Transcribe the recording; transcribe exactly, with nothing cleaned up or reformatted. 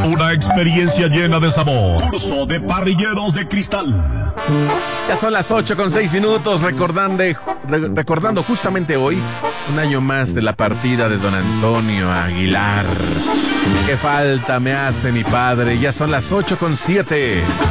Una experiencia llena de sabor. Curso de parrilleros de cristal. Ya son las ocho con seis minutos, recordando, re, recordando justamente hoy un año más de la partida de don Antonio Aguilar. Qué falta me hace mi padre. Ya son las ocho con siete.